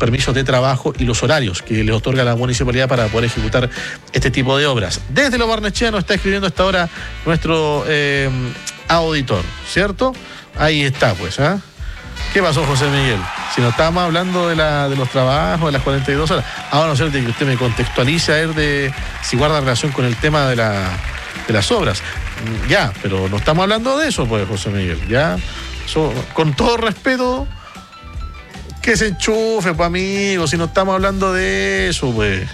permisos de trabajo y los horarios que les otorga la municipalidad para poder ejecutar este tipo de obras. Desde Lo Barnechea nos está escribiendo a esta hora nuestro auditor, ¿cierto? Ahí está, pues, ¿ah? ¿Qué pasó, José Miguel? Si no estábamos hablando de los trabajos, de las 42 horas. Ahora no sé de que usted me contextualice a ver de si guarda relación con el tema de las obras. Ya, pero no estamos hablando de eso, pues, José Miguel. Ya, con todo respeto, que se enchufe, pues, amigo, si no estamos hablando de eso, pues.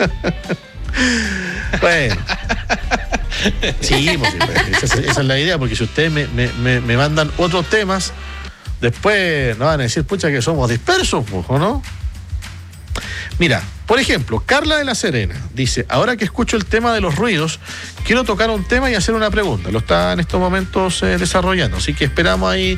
Bueno. Sí, pues, esa es la idea, porque si ustedes me mandan otros temas, después nos van a decir, pucha, que somos dispersos, pues, ¿o no? Mira, por ejemplo, Carla de La Serena dice, ahora que escucho el tema de los ruidos, quiero tocar un tema y hacer una pregunta. Lo está en estos momentos desarrollando, así que esperamos ahí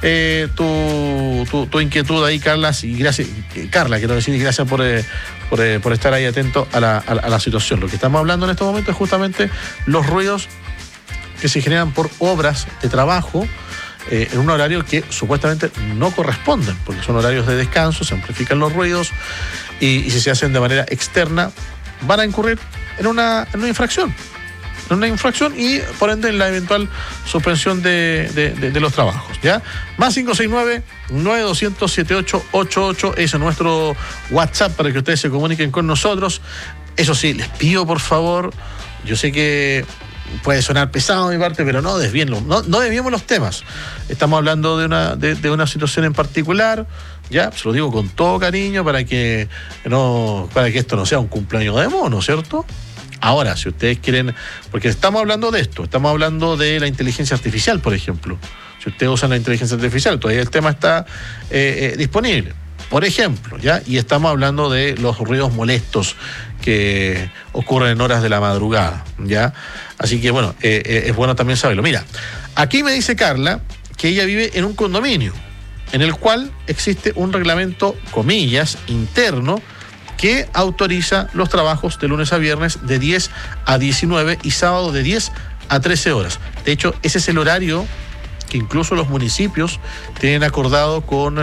tu inquietud ahí, Carla, y gracias, Carla, quiero decir, gracias por estar ahí atento a la situación. Lo que estamos hablando en estos momentos es justamente los ruidos que se generan por obras de trabajo en un horario que supuestamente no corresponden, porque son horarios de descanso, se amplifican los ruidos y si se hacen de manera externa van a incurrir en una infracción. Y por ende en la eventual suspensión de los trabajos, ¿ya? Más 569-9200-7888 es nuestro WhatsApp para que ustedes se comuniquen con nosotros. Eso sí, les pido por favor, yo sé que puede sonar pesado de mi parte, pero no desviemos los temas. Estamos hablando de una situación en particular, ya, se lo digo con todo cariño para que esto no sea un cumpleaños de mono, ¿cierto? Ahora, si ustedes quieren, porque estamos hablando de esto, estamos hablando de la inteligencia artificial, por ejemplo. Si ustedes usan la inteligencia artificial, todavía el tema está disponible, por ejemplo, ¿ya? Y estamos hablando de los ruidos molestos que ocurren en horas de la madrugada, ¿ya? Así que, bueno, es bueno también saberlo. Mira, aquí me dice Carla que ella vive en un condominio en el cual existe un reglamento, comillas, interno, que autoriza los trabajos de lunes a viernes de 10 a 19 y sábado de 10 a 13 horas. De hecho, ese es el horario que incluso los municipios tienen acordado con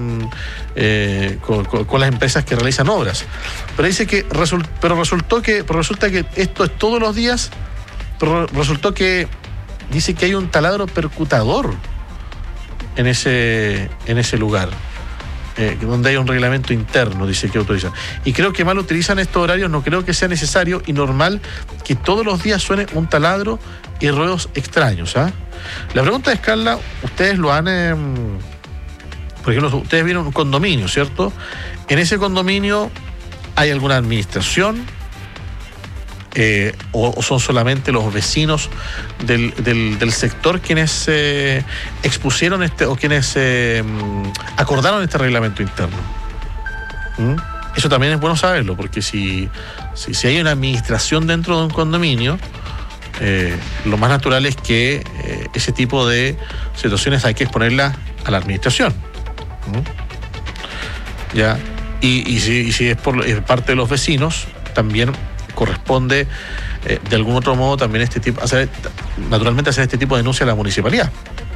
las empresas que realizan obras. Pero dice que resulta que esto es todos los días, pero resultó que dice que hay un taladro percutador en ese lugar. Donde hay un reglamento interno, dice que autoriza. Y creo que mal utilizan estos horarios, no creo que sea necesario y normal que todos los días suene un taladro y ruidos extraños, ¿ah? La pregunta es, Carla, ustedes lo han... por ejemplo, ustedes vienen a un condominio, ¿cierto? En ese condominio hay alguna administración o son solamente los vecinos del sector quienes expusieron o quienes acordaron este reglamento interno. Eso también es bueno saberlo, porque si hay una administración dentro de un condominio, lo más natural es que ese tipo de situaciones hay que exponerlas a la administración. ¿Ya? Y si es por parte de los vecinos, también corresponde de algún otro modo también naturalmente hacer este tipo de denuncia a la municipalidad.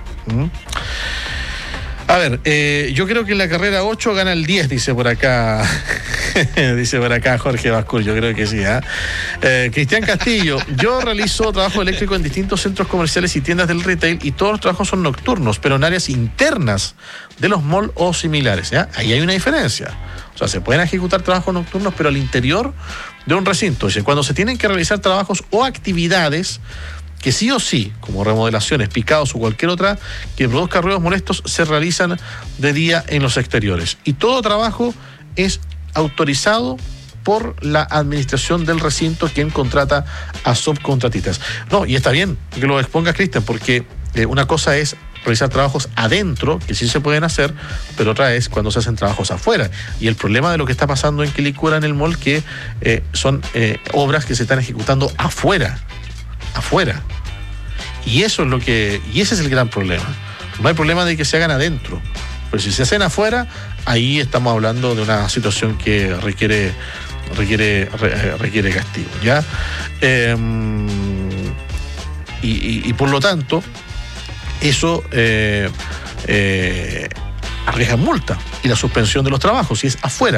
A ver, yo creo que en la carrera 8 gana el 10, dice por acá Jorge Bascur, yo creo que sí. Cristian Castillo, yo realizo trabajo eléctrico en distintos centros comerciales y tiendas del retail y todos los trabajos son nocturnos, pero en áreas internas de los malls o similares, ¿ya? Ahí hay una diferencia. O sea, se pueden ejecutar trabajos nocturnos, pero al interior de un recinto. Dice, cuando se tienen que realizar trabajos o actividades que sí o sí, como remodelaciones, picados o cualquier otra que produzca ruidos molestos, se realizan de día en los exteriores. Y todo trabajo es autorizado por la administración del recinto, quien contrata a subcontratistas. No, y está bien que lo exponga Cristian, porque una cosa es realizar trabajos adentro, que sí se pueden hacer, pero otra es cuando se hacen trabajos afuera. Y el problema de lo que está pasando en Quilicura, en el mall, que son obras que se están ejecutando afuera. Y ese es el gran problema. No hay problema de que se hagan adentro, pero si se hacen afuera, ahí estamos hablando de una situación que requiere castigo, ¿ya? Y por lo tanto, eso arriesga multa y la suspensión de los trabajos si es afuera.